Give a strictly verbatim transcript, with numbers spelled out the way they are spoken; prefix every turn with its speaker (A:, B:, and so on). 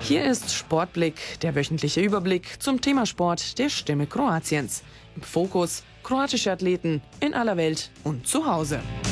A: Hier ist Sportblick, der wöchentliche Überblick zum Thema Sport der Stimme Kroatiens. Im Fokus kroatische Athleten in aller Welt und zu Hause.